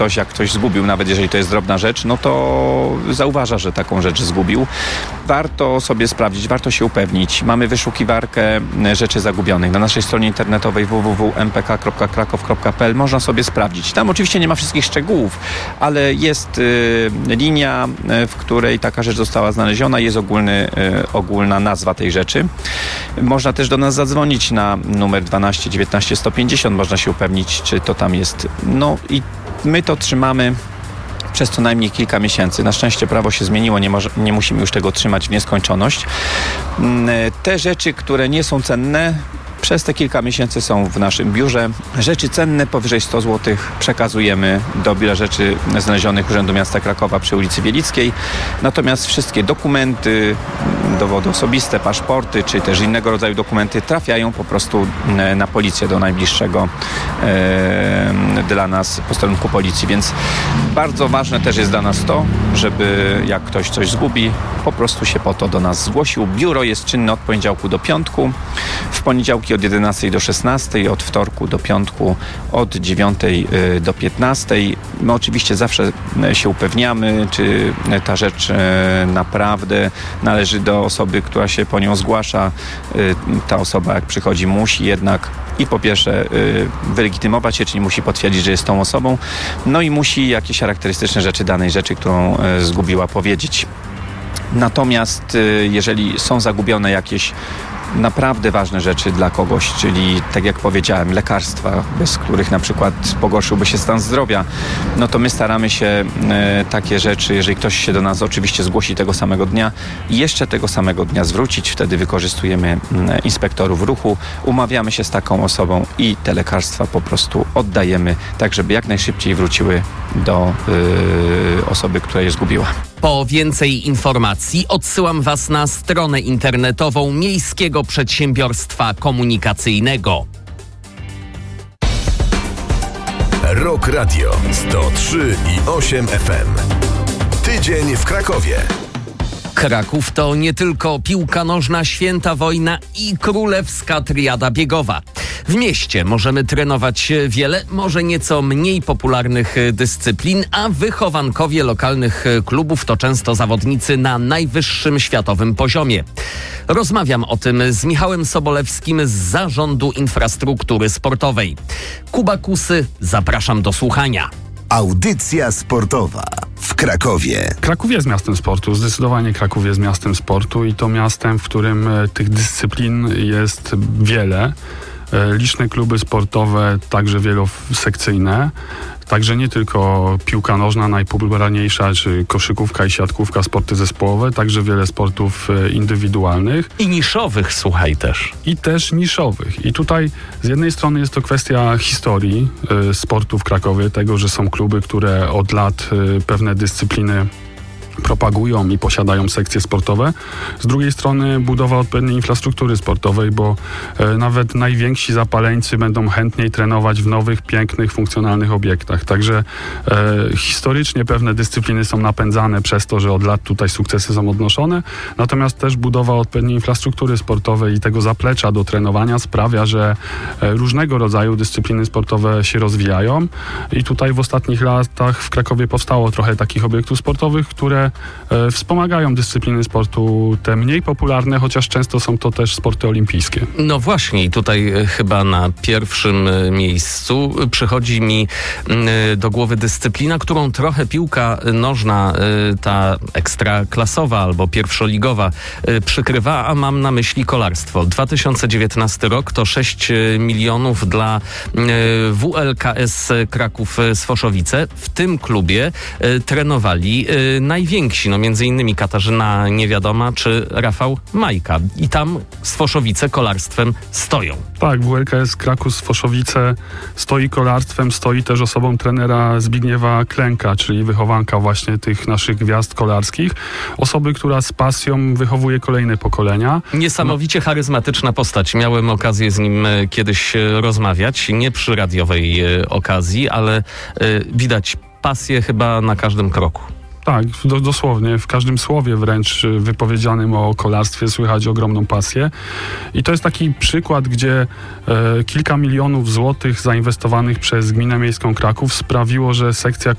Jak ktoś zgubił, nawet jeżeli to jest drobna rzecz, no to zauważa, że taką rzecz zgubił. Warto sobie sprawdzić, warto się upewnić. Mamy wyszukiwarkę rzeczy zagubionych na naszej stronie internetowej www.mpk.krakow.pl. Można sobie sprawdzić. Tam oczywiście nie ma wszystkich szczegółów, ale jest linia, w której taka rzecz została znaleziona. Jest ogólna nazwa tej rzeczy. Można też do nas zadzwonić na numer 12 19 150. Można się upewnić, czy to tam jest. No i my to trzymamy przez co najmniej kilka miesięcy. Na szczęście prawo się zmieniło, nie musimy już tego trzymać w nieskończoność. Te rzeczy, które nie są cenne, przez te kilka miesięcy są w naszym biurze. Rzeczy cenne powyżej 100 zł przekazujemy do Biura Rzeczy Znalezionych Urzędu Miasta Krakowa przy ulicy Wielickiej. Natomiast wszystkie dokumenty, dowody osobiste, paszporty czy też innego rodzaju dokumenty trafiają po prostu na policję, do najbliższego dla nas posterunku policji. Więc bardzo ważne też jest dla nas to, żeby jak ktoś coś zgubi, po prostu się po to do nas zgłosił. Biuro jest czynne od poniedziałku do piątku. W poniedziałki od 11 do 16, od wtorku do piątku od 9 do 15. My oczywiście zawsze się upewniamy, czy ta rzecz naprawdę należy do osoby, która się po nią zgłasza. Ta osoba, jak przychodzi, musi jednak i po pierwsze wylegitymować się, czyli musi potwierdzić, że jest tą osobą, no i musi jakieś charakterystyczne rzeczy danej rzeczy, którą zgubiła, powiedzieć. Natomiast jeżeli są zagubione jakieś naprawdę ważne rzeczy dla kogoś, czyli tak jak powiedziałem, lekarstwa, bez których na przykład pogorszyłby się stan zdrowia, no to my staramy się takie rzeczy, jeżeli ktoś się do nas oczywiście zgłosi tego samego dnia, jeszcze tego samego dnia zwrócić. Wtedy wykorzystujemy inspektorów ruchu, umawiamy się z taką osobą i te lekarstwa po prostu oddajemy, tak żeby jak najszybciej wróciły do osoby, która je zgubiła. Po więcej informacji odsyłam Was na stronę internetową Miejskiego Przedsiębiorstwa Komunikacyjnego. Rock Radio 103,8 FM. Tydzień w Krakowie. Kraków to nie tylko piłka nożna, święta wojna i królewska triada biegowa. W mieście możemy trenować wiele, może nieco mniej popularnych dyscyplin, a wychowankowie lokalnych klubów to często zawodnicy na najwyższym światowym poziomie. Rozmawiam o tym z Michałem Sobolewskim z Zarządu Infrastruktury Sportowej. Kuba Kusy, zapraszam do słuchania. Audycja sportowa w Krakowie. Kraków jest miastem sportu, zdecydowanie Kraków jest miastem sportu i to miastem, w którym tych dyscyplin jest wiele. Liczne kluby sportowe, także wielosekcyjne. Także nie tylko piłka nożna najpopularniejsza, czy koszykówka i siatkówka, sporty zespołowe, także wiele sportów indywidualnych. I niszowych, słuchaj, też. I też niszowych. I tutaj z jednej strony jest to kwestia historii sportu w Krakowie, tego, że są kluby, które od lat pewne dyscypliny propagują i posiadają sekcje sportowe. Z drugiej strony budowa odpowiedniej infrastruktury sportowej, bo nawet najwięksi zapaleńcy będą chętniej trenować w nowych, pięknych, funkcjonalnych obiektach. Także historycznie pewne dyscypliny są napędzane przez to, że od lat tutaj sukcesy są odnoszone, natomiast też budowa odpowiedniej infrastruktury sportowej i tego zaplecza do trenowania sprawia, że różnego rodzaju dyscypliny sportowe się rozwijają i tutaj w ostatnich latach w Krakowie powstało trochę takich obiektów sportowych, które wspomagają dyscypliny sportu te mniej popularne, chociaż często są to też sporty olimpijskie. No właśnie i tutaj chyba na pierwszym miejscu przychodzi mi do głowy dyscyplina, którą trochę piłka nożna, ta ekstraklasowa albo pierwszoligowa przykrywa, a mam na myśli kolarstwo. 2019 rok to 6 milionów dla WLKS Kraków Sfoszowice. W tym klubie trenowali najwięksi, no między innymi Katarzyna Niewiadoma czy Rafał Majka. I tam Sfoszowice kolarstwem stoją. Tak, WLKS Kraków Sfoszowice stoi kolarstwem, stoi też osobą trenera Zbigniewa Klęka, czyli wychowanka właśnie tych naszych gwiazd kolarskich. Osoby, która z pasją wychowuje kolejne pokolenia. Niesamowicie charyzmatyczna postać. Miałem okazję z nim kiedyś rozmawiać, nie przy radiowej okazji, ale widać pasję chyba na każdym kroku. Tak, dosłownie. W każdym słowie wręcz wypowiedzianym o kolarstwie słychać ogromną pasję. I to jest taki przykład, gdzie kilka milionów złotych zainwestowanych przez Gminę Miejską Kraków sprawiło, że sekcja